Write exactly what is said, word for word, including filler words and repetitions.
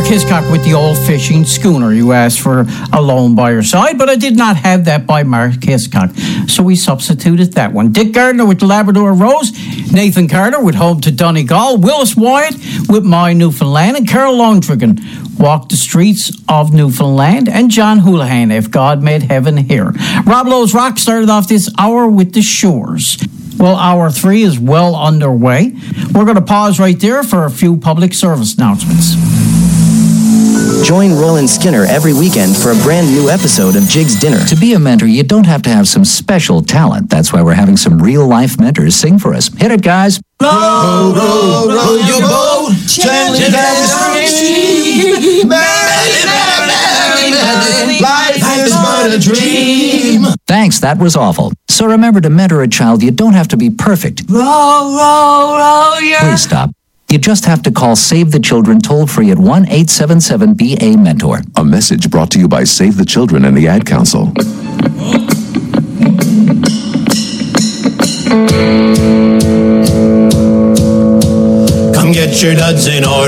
Mark Hiscock with the old fishing schooner. You asked for a loan by your side, but I did not have that by Mark Hiscock, so we substituted that one. Dick Gardner with the Labrador Rose, Nathan Carter with Home to Donegal, Willis Wyatt with My Newfoundland, and Carol Longtrigan, Walk the Streets of Newfoundland, and John Houlihan, If God Made Heaven Here. Rob Lowe's Rock started off this hour with The Shores. Well, hour three is well underway. We're going to pause right there for a few public service announcements. Join Roland Skinner every weekend for a brand new episode of Jig's Dinner. To be a mentor, you don't have to have some special talent. That's why we're having some real-life mentors sing for us. Hit it, guys. Row, row, row your boat gently down the stream. Life is but a dream. Thanks, that was awful. So remember, to mentor a child, you don't have to be perfect. Row, row, row your... Please stop. You just have to call Save the Children toll-free at one eight seven seven B A mentor. A message brought to you by Save the Children and the Ad Council. Come get your duds in order.